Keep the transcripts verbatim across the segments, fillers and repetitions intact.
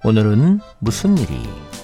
오늘은 무슨 일이?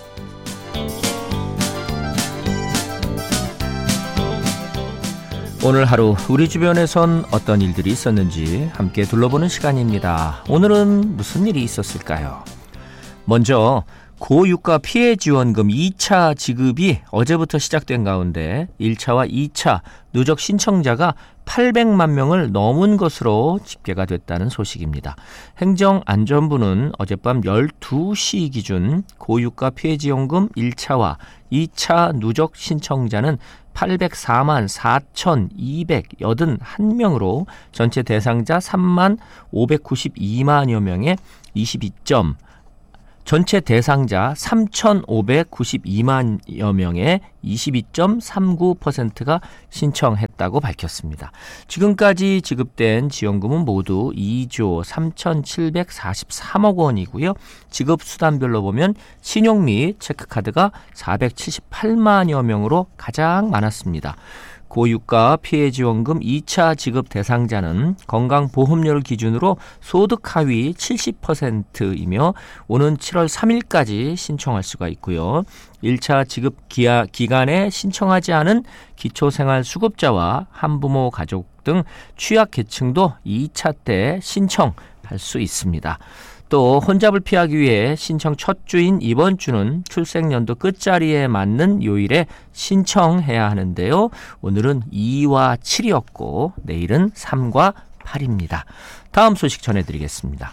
오늘 하루 우리 주변에선 어떤 일들이 있었는지 함께 둘러보는 시간입니다. 오늘은 무슨 일이 있었을까요? 먼저 고유가 피해지원금 이 차 지급이 어제부터 시작된 가운데 일 차와 이 차 누적 신청자가 팔백만 명을 넘은 것으로 집계가 됐다는 소식입니다. 행정안전부는 어젯밤 열두 시 기준 고유가 피해지원금 일 차와 이 차 누적 신청자는 팔백사만 사천이백팔십일 명으로 전체 대상자 삼만 오백구십이만여 명의 이십이 점 전체 대상자 삼천오백구십이만여 명의 이십이 점 삼구 퍼센트가 신청했다고 밝혔습니다. 지금까지 지급된 지원금은 모두 이조 삼천칠백사십삼억 원이고요. 지급 수단별로 보면 신용 및 체크카드가 사백칠십팔만여 명으로 가장 많았습니다. 고유가 피해지원금 이 차 지급 대상자는 건강보험료를 기준으로 소득 하위 칠십 퍼센트이며 오는 칠월 삼일까지 신청할 수가 있고요. 일 차 지급 기하, 기간에 신청하지 않은 기초생활수급자와 한부모 가족 등 취약계층도 이 차 때 신청할 수 있습니다. 또 혼잡을 피하기 위해 신청 첫 주인 이번 주는 출생연도 끝자리에 맞는 요일에 신청해야 하는데요. 오늘은 이와 칠이었고 내일은 삼과 팔입니다. 다음 소식 전해드리겠습니다.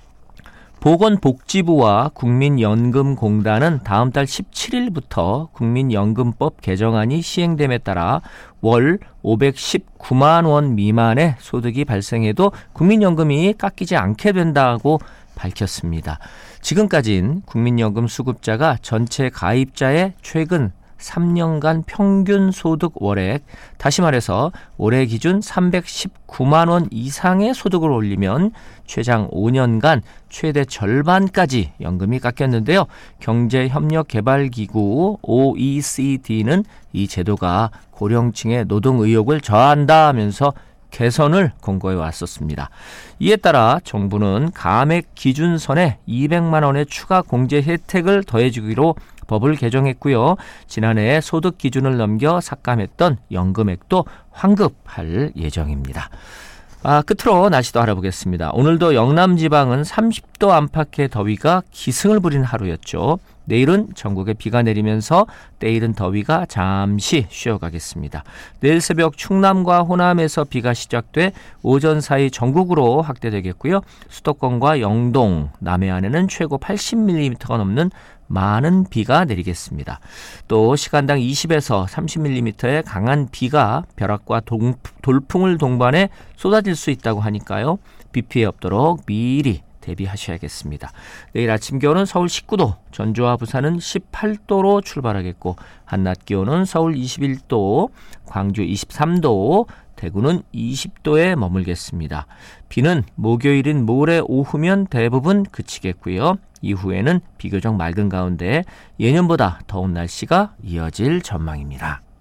보건복지부와 국민연금공단은 다음 달 십칠일부터 국민연금법 개정안이 시행됨에 따라 월 오백십구만 원 미만의 소득이 발생해도 국민연금이 깎이지 않게 된다고 밝혔습니다. 지금까지는 국민연금 수급자가 전체 가입자의 최근 삼 년간 평균 소득 월액, 다시 말해서 올해 기준 삼백십구만 원 이상의 소득을 올리면 최장 오 년간 최대 절반까지 연금이 깎였는데요. 경제협력개발기구 오이시디는 이 제도가 고령층의 노동 의욕을 저하한다 하면서 개선을 권고해 왔었습니다. 이에 따라 정부는 감액 기준선에 이백만 원의 추가 공제 혜택을 더해주기로 법을 개정했고요. 지난해 소득 기준을 넘겨 삭감했던 연금액도 환급할 예정입니다. 아, 끝으로 날씨도 알아보겠습니다. 오늘도 영남 지방은 삼십 도 안팎의 더위가 기승을 부린 하루였죠. 내일은 전국에 비가 내리면서 때이른 더위가 잠시 쉬어가겠습니다. 내일 새벽 충남과 호남에서 비가 시작돼 오전 사이 전국으로 확대되겠고요. 수도권과 영동, 남해안에는 최고 팔십 밀리미터가 넘는 많은 비가 내리겠습니다. 또 시간당 이십에서 삼십 밀리미터의 강한 비가 벼락과 동, 돌풍을 동반해 쏟아질 수 있다고 하니까요. 비 피해 없도록 미리 대비하셔야겠습니다. 내일 아침 기온은 서울 십구 도, 전주와 부산은 십팔 도로 출발하겠고 한낮 기온은 서울 이십일 도, 광주 이십삼 도, 대구는 이십 도에 머물겠습니다. 비는 목요일인 모레 오후면 대부분 그치겠고요. 이후에는 비교적 맑은 가운데 예년보다 더운 날씨가 이어질 전망입니다.